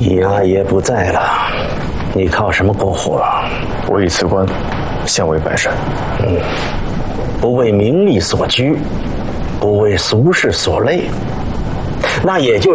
你阿爷不在了，你靠什么过活？ 我已辞官，相为百善。 不为名利所拘，不为俗事所累，那也就